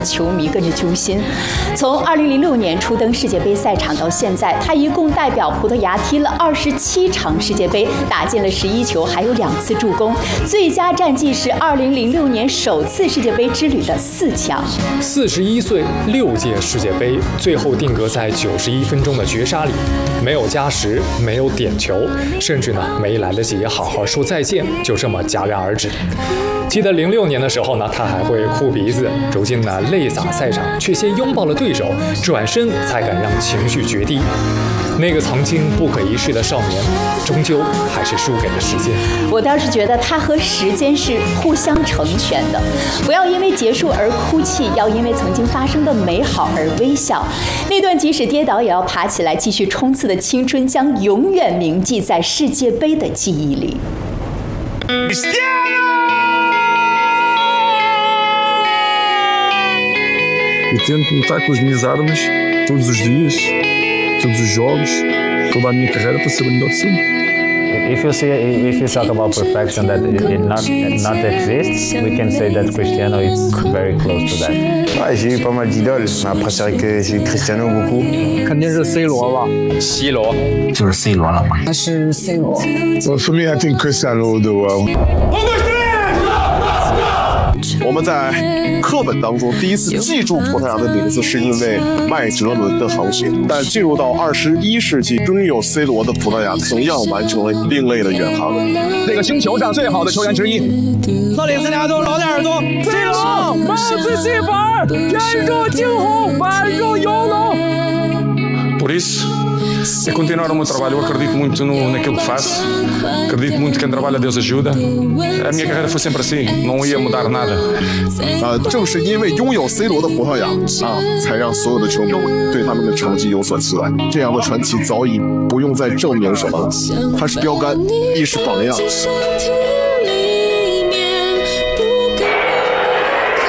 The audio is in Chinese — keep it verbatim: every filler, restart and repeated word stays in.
球迷跟着揪心。从二零零六年初登世界杯赛场到现在，他一共代表葡萄牙踢了二十七场世界杯，打进了十一球，还有两次助攻。最佳战绩是二零零六年首次世界杯之旅的四强。 四十一岁，六届世界杯，最后定格在九十一分钟的绝杀里，没有加时，没有点球，甚至呢没来得及好好说再见，就这么戛然而止。记得零六年的时候呢，他还会哭鼻子，如今呢泪洒赛场，却先拥抱了对手，转身才敢让情绪决堤。那个曾经不可一世的少年，终究还是输给了时间。 我倒是觉得他和时间是互相成全的，不要因为结束而哭泣，要因为曾经发生的美好而微笑。那段即使跌倒也要爬起来继续冲刺的青春，将永远铭记在世界杯的记忆里。 Eu tento lutar com as minhas armas todos os dias, todos os jogos, toda a minha carreira para ser o melhor de sempre. If you see, if you talk about perfection that it, it not not exists, we can say that Cristiano is very close to that. Ouais, j'ai eu pas mal d'idoles, mais après c'est vrai que j'ai eu Cristiano beaucoup. 肯定是 C 罗吧 C 罗就是 C 罗了嘛。那是 C 罗。 Well, for me, I think Cristiano the world. 我们在课本当中第一次记住葡萄牙的名字，是因为麦哲伦的航行。但进入到二十一世纪，拥有 C 罗的葡萄牙同样完成了另类的远航。 这个星球上最好的球员之一， 克里斯蒂亚诺·罗纳尔多 ，C 罗，帽子戏法，人如惊鸿，宛如游龙。 Por isso, é continuar o meu trabalho. Eu acredito muito no, naquilo que faço. Acredito muito que quem trabalha Deus ajuda. A minha carreira foi sempre assim, não ia mudar nada. 呃，正是因为拥有 C 罗的葡萄牙啊，才让所有的球迷对他们的成绩有所期待。这样的传奇早已不用再证明什么了，他是标杆，亦是榜样。